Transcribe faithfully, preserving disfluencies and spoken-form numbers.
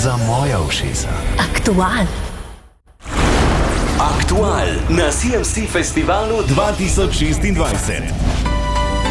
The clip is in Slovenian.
za moja ušesa. Aktual. Aktual na C M C Festivalu dva tisoč šestindvajset.